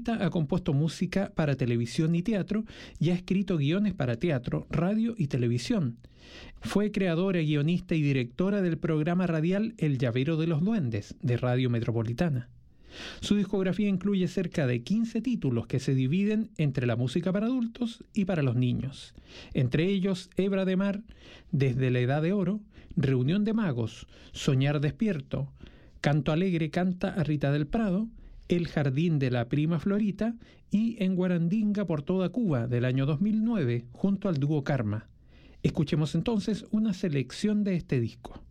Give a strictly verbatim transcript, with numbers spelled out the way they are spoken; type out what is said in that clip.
Florita ha compuesto música para televisión y teatro y ha escrito guiones para teatro, radio y televisión. Fue creadora, guionista y directora del programa radial El Llavero de los Duendes, de Radio Metropolitana. Su discografía incluye cerca de quince títulos que se dividen entre la música para adultos y para los niños. Entre ellos, Hebra de Mar, Desde la Edad de Oro, Reunión de Magos, Soñar Despierto, Canto Alegre canta a Rita del Prado, El Jardín de la Prima Florita y En Guarandinga por toda Cuba del año dos mil nueve junto al dúo Karma. Escuchemos entonces una selección de este disco.